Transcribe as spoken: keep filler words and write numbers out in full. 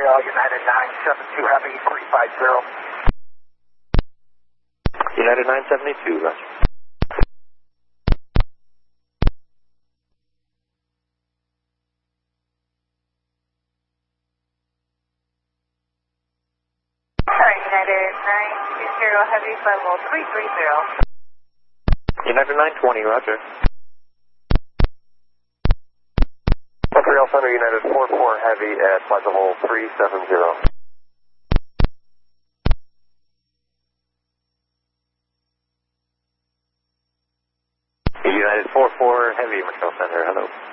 Montreal, United nine seven two Heavy, three five zero. United nine seventy-two, roger. Alright, United nine two zero Heavy, level three three zero. United nine twenty, roger. Montreal Center, United four four Heavy at flight level three seven zero. United four four Heavy, Montreal Center, hello.